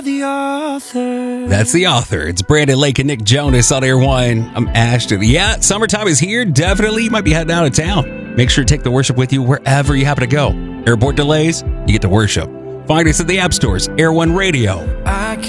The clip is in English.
The Author. That's The Author. It's Brandon Lake and Nick Jonas on Air One. I'm Ashton. Yeah, summertime is here. Definitely. You might be heading out of town. Make sure to take the worship with you wherever you happen to go. Airport delays, you get to worship. Find us at the app stores, Air One Radio. I